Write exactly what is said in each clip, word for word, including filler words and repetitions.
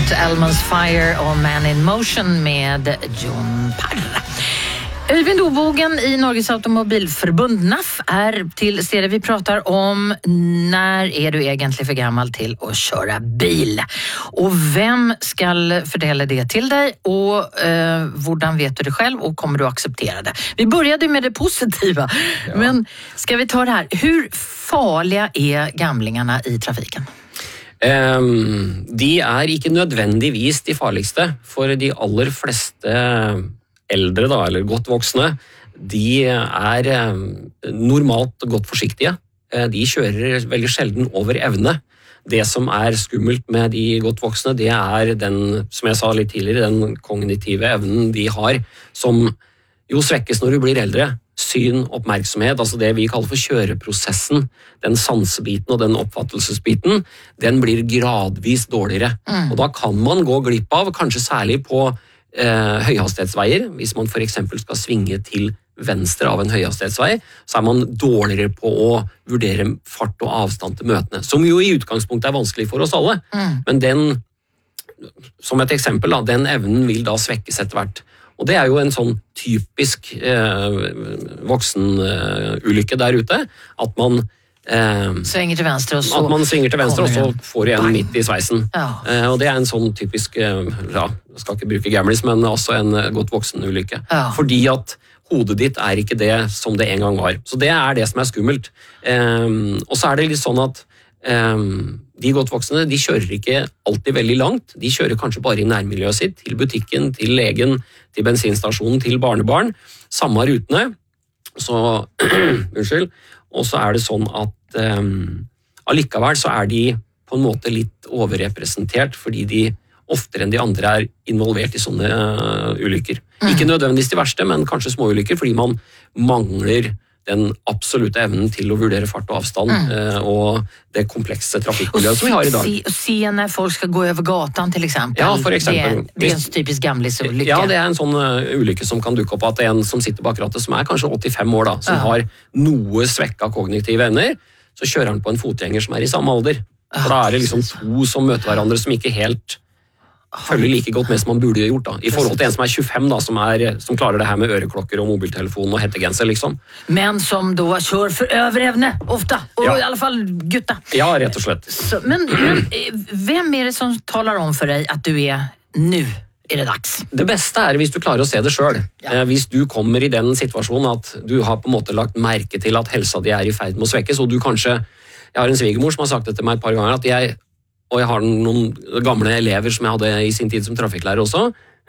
såklart Elman's Fire och Man in Motion med John Parra. Øyvind Obogen i Norges Automobilforbund N A F är till stedet vi pratar om. När är du egentligen för gammal till att köra bil? Och vem ska förtälla det till dig? Och eh, hvordan vet du det själv och kommer du acceptera det? Vi började med det positiva, ja. Men ska vi ta det här? Hur farliga är gamlingarna i trafiken? Um, de er ikke nødvendigvis de farligste, for de aller fleste eldre da, eller godt voksne, de er normalt godt forsiktige. De kjører veldig sjelden over evne. Det som er skummelt med de godt voksne, det er den, som jeg sa litt tidligere, den kognitive evnen de har, som jo svekkes når du blir eldre. Syn, oppmerksomhet, altså det vi kaller for kjøreprosessen, den sansebiten og den oppfattelsesbiten, den blir gradvis dårligere. Mm. Og da kan man gå glipp av, kanskje særlig på eh, høyhastighetsveier, hvis man for eksempel skal svinge til venstre av en høyhastighetsvei, så er man dårligere på å vurdere fart og avstand til møtene, som jo i utgangspunktet er vanskelig for oss alle. Mm. Men den, som et eksempel, da, den evnen vil da svekkes etter hvert. Og det er jo en sånn typisk eh, voksenulykke uh, der ute, at man eh, svinger til venstre, og så, at man svinger til venstre, og så får du en midt i sveisen. Ja. Eh, og det er en sånn typisk, eh, ja, jeg skal ikke bruke gamlis, men også en godt voksenulykke. Ja. Fordi at hodet ditt er ikke det som det en gang var. Så det er det som er skummelt. Eh, og så er det litt sånn at Um, de godt voksne, de kjører ikke alltid veldig langt, de kjører kanskje bare i nærmiljøet sitt, til butikken, til legen, til bensinstasjonen, til barnebarn, samme rutene, så, unnskyld, og så er det sånn at um, allikevel så er de på en måte litt overrepresentert, fordi de oftere enn de andre er involvert i sånne uh, ulykker. Mm. Ikke nødvendigvis de verste, men kanskje små ulykker, fordi man mangler den absolutte evnen til å vurdere fart og avstand mm. eh, og det komplekse trafikkmiljøet som vi har i dag. Og se når folk skal gå over gatan til eksempel. Ja, for eksempel. Det, det er en typisk gamlis-ulykke. Ja, det er en sånn uh, ulykke som kan dukke opp at det er en som sitter bak rattet, som er kanskje åttifem år da, som ja. Har noe svekka kognitive evner, så kjører han på en fotgjenger som er i samme alder. For da er det liksom to som møter hverandre som ikke helt følger like godt med som man burde gjort da, i forhold til en som er tjuefem da, som, er, som klarer det her med øreklokker og mobiltelefon og hettegenser liksom. Men som da kjører for øverevne ofte, og ja. I alle fall gutta. Ja, rett og slett. Så, men, men hvem er det som taler om for deg at du er nu er det dags? Det beste er hvis du klarer å se det selv. Ja. Hvis du kommer i den situasjonen at du har på en måte lagt merke til at helsa di er i ferd med å svekkes, og du kanskje, jeg har en svigermor som har sagt det til meg et par ganger, at jeg og jeg har noen gamle elever som jeg hadde i sin tid som trafikklærer også,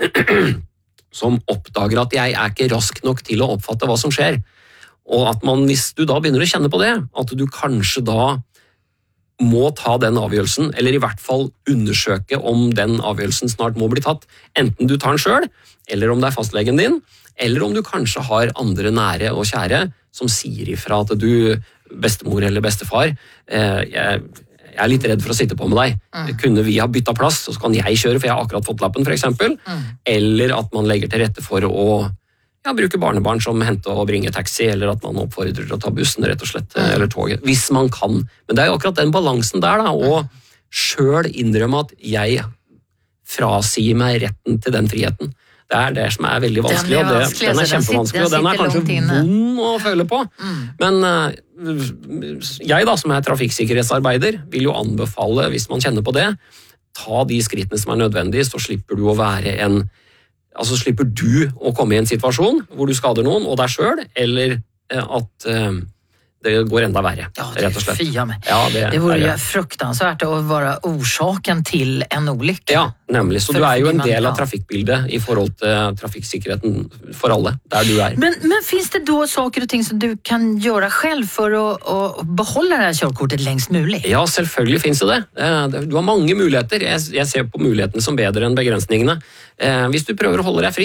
som oppdager at jeg er ikke rask nok til å oppfatte hva som skjer. Og at man, hvis du da begynner å kjenne på det, at du kanskje da må ta den avgjørelsen, eller i hvert fall undersøke om den avgjørelsen snart må bli tatt, enten du tar den selv, eller om det er fastlegen din, eller om du kanskje har andre nære og kjære som sier ifra at du, bestemor eller bestefar, eh, jeg Jeg er litt redd for å sitte på med deg. Mm. Kunne vi ha byttet plass, så kan jeg kjøre, for jeg har akkurat fått lappen, for eksempel. Mm. Eller at man legger til rette for å ja, bruke barnebarn som henter og bringer taxi, eller at man oppfordrer til å ta bussen, rett og slett, mm. eller toget, hvis man kan. Men det er jo akkurat den balansen der, da, og selv innrømme at jeg frasier meg retten til den friheten. Det er det som er veldig vanskelig, den er, vanskelig, og det, den er kjempevanskelig, og den er kanskje vond å føle på. Mm. Men uh, jeg da, som er trafikksikkerhetsarbeider, vil jo anbefale, hvis man kjenner på det, ta de skrittene som er nødvendige, så slipper du å være en, altså slipper du å komme i en situasjon hvor du skader noen, og deg selv, eller uh, at uh, det går enda verre, ja, rett og slett. Ja, det, det, det vore ju fruktansvärt att vara orsaken till en olycka. Ja, nemlig. Så for, du er jo en del av trafikkbildet i forhold til trafikksikkerheten for alle, der du er. Men, men finns det då saker och ting som du kan göra själv för att, att behålla det här körkortet längst mulig? Ja, selvfølgelig finnes det det. Du har mange muligheter. Jeg, jeg ser på mulighetene som bedre enn begrensningene. Hvis du prøver å holde deg frisk,